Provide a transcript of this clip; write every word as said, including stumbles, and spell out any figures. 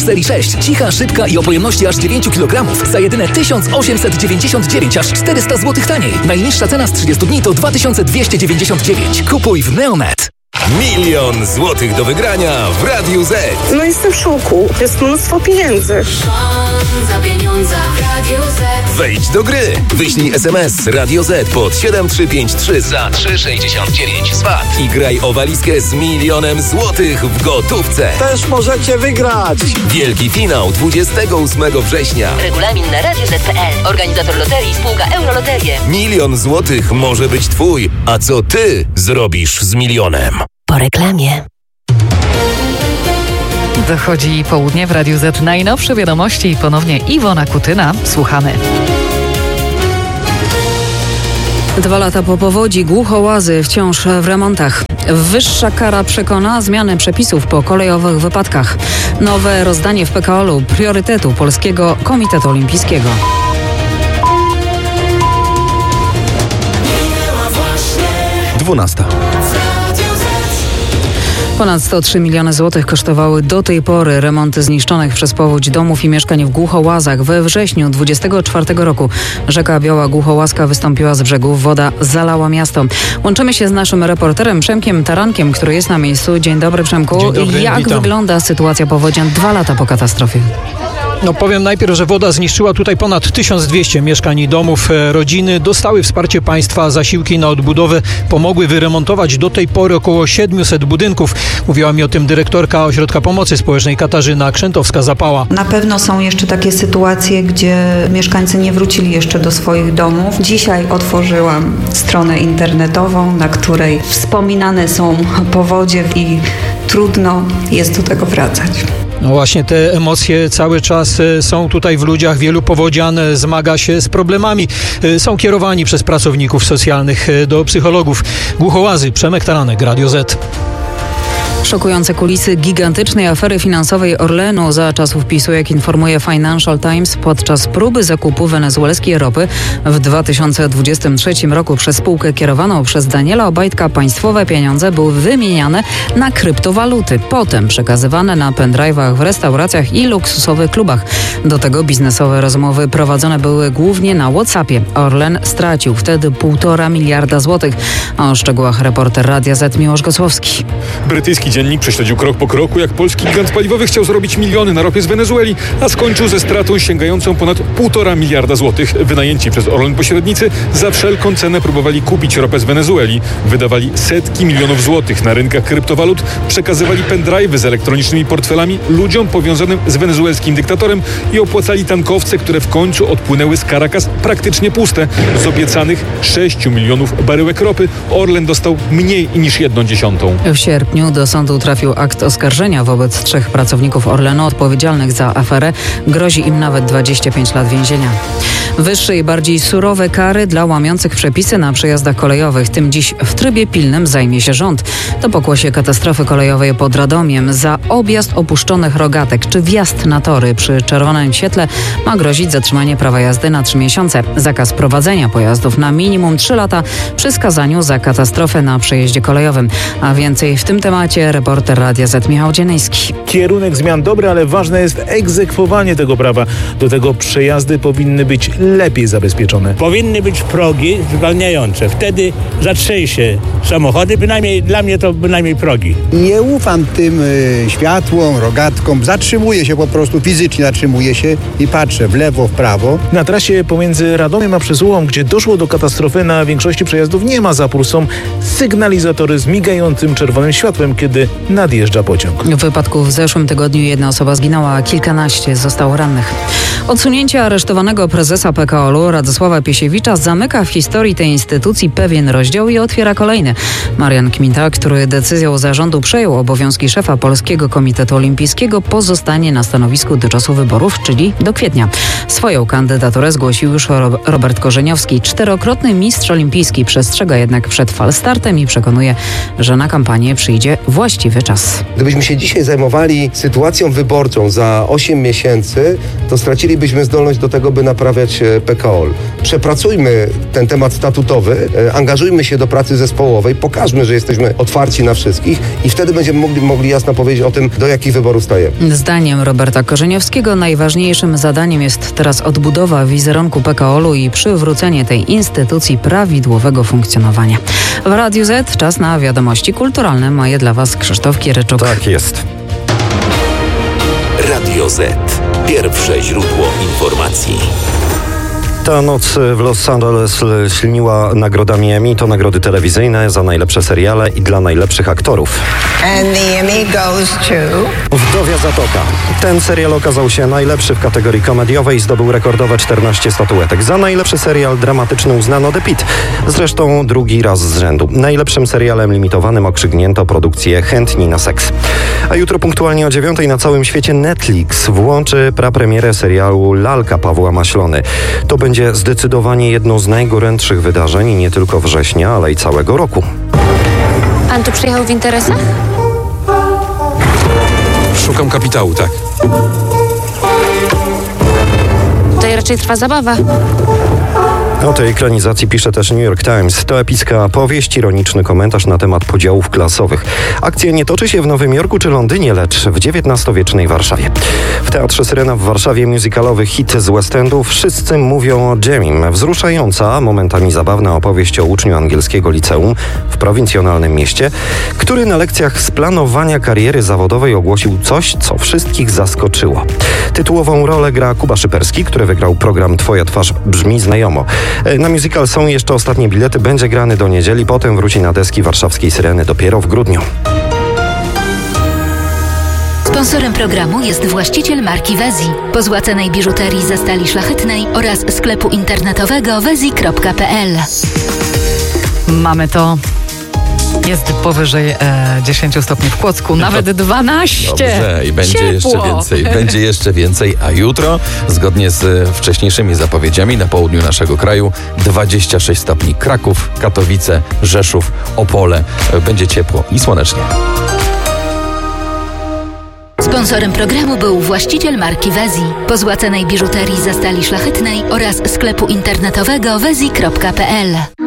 serii sześć. Cicha, szybka i o pojemności aż dziewięć kilogramów za jedyne tysiąc osiemset dziewięćdziesiąt dziewięć, aż czterysta złotych taniej. Najniższa cena z trzydziestu dni to dwa tysiące dwieście dziewięćdziesiąt dziewięć. Kupuj w Neonet. Milion złotych do wygrania w Radiu Z. No jestem w szoku. Jest mnóstwo pieniędzy. Za pieniądze w Radiu Z. Wejdź do gry. Wyślij es em es Radio Z pod siedem trzy pięć trzy za trzy sześćdziesiąt dziewięć z V A T i graj o walizkę z milionem złotych w gotówce. Też możecie wygrać. Wielki finał dwudziestego ósmego września. Regulamin na radio zet kropka pe el. Organizator loterii spółka Euroloterie. Milion złotych może być twój. A co ty zrobisz z milionem? Po reklamie. Dochodzi południe w Radiu Z. Najnowsze wiadomości i ponownie Iwona Kutyna. Słuchamy. Dwa lata po powodzi Głuchołazy wciąż w remontach. Wyższa kara przekona zmiany przepisów po kolejowych wypadkach. Nowe rozdanie w P K O L-u priorytetu Polskiego Komitetu Olimpijskiego. dwunasta. Ponad sto trzy miliony złotych kosztowały do tej pory remonty zniszczonych przez powódź domów i mieszkań w Głuchołazach. We wrześniu dwudziestego czwartego roku rzeka Biała Głuchołaska wystąpiła z brzegów. Woda zalała miasto. Łączymy się z naszym reporterem Przemkiem Tarankiem, który jest na miejscu. Dzień dobry, Przemku. Dzień dobry, Jak witam. wygląda sytuacja powodzian dwa lata po katastrofie? No powiem najpierw, że woda zniszczyła tutaj ponad tysiąc dwieście mieszkań i domów. Rodziny dostały wsparcie państwa, zasiłki na odbudowę pomogły wyremontować do tej pory około siedmiuset budynków. Mówiła mi o tym dyrektorka Ośrodka Pomocy Społecznej Katarzyna Krzętowska-Zapała. Na pewno są jeszcze takie sytuacje, gdzie mieszkańcy nie wrócili jeszcze do swoich domów. Dzisiaj otworzyłam stronę internetową, na której wspominane są powodzie i trudno jest do tego wracać. No właśnie te emocje cały czas są tutaj w ludziach. Wielu powodzian zmaga się z problemami. Są kierowani przez pracowników socjalnych do psychologów. Głuchołazy, Przemek Taranek, Radio Z. Szokujące kulisy gigantycznej afery finansowej Orlenu za czasów PiSu, jak informuje Financial Times, podczas próby zakupu wenezuelskiej ropy w dwa tysiące dwudziestym trzecim roku przez spółkę kierowaną przez Daniela Obajtka państwowe pieniądze były wymieniane na kryptowaluty, potem przekazywane na pendrive'ach w restauracjach i luksusowych klubach. Do tego biznesowe rozmowy prowadzone były głównie na WhatsAppie. Orlen stracił wtedy półtora miliarda złotych. O szczegółach reporter Radia Z Miłosz Gosłowski. Brytyjski dziennik prześledził krok po kroku, jak polski gigant paliwowy chciał zarobić miliony na ropie z Wenezueli, a skończył ze stratą sięgającą ponad półtora miliarda złotych. Wynajęci przez Orlen pośrednicy za wszelką cenę próbowali kupić ropę z Wenezueli. Wydawali setki milionów złotych na rynkach kryptowalut, przekazywali pendrive'y z elektronicznymi portfelami ludziom powiązanym z wenezuelskim dyktatorem i opłacali tankowce, które w końcu odpłynęły z Caracas praktycznie puste. Z obiecanych sześciu milionów baryłek ropy Orlen dostał mniej niż jedną dziesiątą. W sierpniu do sądu trafił akt oskarżenia wobec trzech pracowników Orlenu odpowiedzialnych za aferę. Grozi im nawet dwadzieścia pięć lat więzienia. Wyższe i bardziej surowe kary dla łamiących przepisy na przejazdach kolejowych. Tym dziś w trybie pilnym zajmie się rząd. To pokłosie katastrofy kolejowej pod Radomiem. Za objazd opuszczonych rogatek czy wjazd na tory przy czerwonym świetle ma grozić zatrzymanie prawa jazdy na trzy miesiące. Zakaz prowadzenia pojazdów na minimum trzy lata przy skazaniu za katastrofę na przejeździe kolejowym. A więcej w tym temacie reporter Radia Z Michał Dzienejski. Kierunek zmian dobry, ale ważne jest egzekwowanie tego prawa. Do tego przejazdy powinny być lepiej zabezpieczone. Powinny być progi zwalniające. Wtedy zatrzyj się samochody, bynajmniej dla mnie to bynajmniej progi. Nie ufam tym y, światłom, rogatkom. Zatrzymuję się po prostu, fizycznie zatrzymuję się i patrzę w lewo, w prawo. Na trasie pomiędzy Radomiem a Przysułą, gdzie doszło do katastrofy, na większości przejazdów nie ma zapór. Są sygnalizatory z migającym czerwonym światłem, kiedy nadjeżdża pociąg. W wypadku w zeszłym tygodniu jedna osoba zginęła, a kilkanaście zostało rannych. Odsunięcie aresztowanego prezesa P K O L-u Radosława Piesiewicza zamyka w historii tej instytucji pewien rozdział i otwiera kolejny. Marian Kmita, który decyzją zarządu przejął obowiązki szefa Polskiego Komitetu Olimpijskiego, pozostanie na stanowisku do czasu wyborów, czyli do kwietnia. Swoją kandydaturę zgłosił już Robert Korzeniowski. Czterokrotny mistrz olimpijski przestrzega jednak przed falstartem i przekonuje, że na kampanię przyjdzie właśnie właściwy czas. Gdybyśmy się dzisiaj zajmowali sytuacją wyborczą za osiem miesięcy, to stracilibyśmy zdolność do tego, by naprawiać P K O L. Przepracujmy ten temat statutowy, angażujmy się do pracy zespołowej, pokażmy, że jesteśmy otwarci na wszystkich i wtedy będziemy mogli, mogli jasno powiedzieć o tym, do jakich wyborów stajemy. Zdaniem Roberta Korzeniowskiego najważniejszym zadaniem jest teraz odbudowa wizerunku P K O L-u i przywrócenie tej instytucji prawidłowego funkcjonowania. W Radiu Z czas na wiadomości kulturalne. Maje dla Was Krzysztof Kieryczuk. Tak jest. Radio Z. Pierwsze źródło informacji. Ta noc w Los Angeles śliniła nagrodami Emmy. To nagrody telewizyjne za najlepsze seriale i dla najlepszych aktorów. And the Emmy goes to... Wdowia Zatoka. Ten serial okazał się najlepszy w kategorii komediowej i zdobył rekordowe czternaście statuetek. Za najlepszy serial dramatyczny uznano The Pitt. Zresztą drugi raz z rzędu. Najlepszym serialem limitowanym okrzyknięto produkcję Chętni na seks. A jutro punktualnie o dziewiątej na całym świecie Netflix włączy prapremierę serialu Lalka Pawła Maślony. To będzie Będzie zdecydowanie jedno z najgorętszych wydarzeń nie tylko września, ale i całego roku. Pan tu przyjechał w interesach? Szukam kapitału, tak. Tutaj raczej trwa zabawa. O tej ekranizacji pisze też New York Times. To epicka powieść, ironiczny komentarz na temat podziałów klasowych. Akcja nie toczy się w Nowym Jorku czy Londynie, lecz w dziewiętnastowiecznej Warszawie. W Teatrze Syrena w Warszawie musicalowy hit z West Endu Wszyscy mówią o Jamie. Wzruszająca, momentami zabawna opowieść o uczniu angielskiego liceum w prowincjonalnym mieście, który na lekcjach z planowania kariery zawodowej ogłosił coś, co wszystkich zaskoczyło. Tytułową rolę gra Kuba Szyperski, który wygrał program Twoja twarz brzmi znajomo. Na musical są jeszcze ostatnie bilety, będzie grany do niedzieli, potem wróci na deski warszawskiej Syreny dopiero w grudniu. Sponsorem programu jest właściciel marki Wezi, pozłacanej biżuterii ze stali szlachetnej oraz sklepu internetowego wezi kropka p l. Mamy to. Jest powyżej e, dziesięć stopni w Kłodzku, nawet dwanaście. Dobrze, i będzie Ciepło. jeszcze więcej. Będzie jeszcze więcej, a jutro, zgodnie z wcześniejszymi zapowiedziami, na południu naszego kraju dwadzieścia sześć stopni. Kraków, Katowice, Rzeszów, Opole. Będzie ciepło i słonecznie. Sponsorem programu był właściciel marki Wezi, pozłacanej biżuterii ze stali szlachetnej oraz sklepu internetowego wezi kropka p l.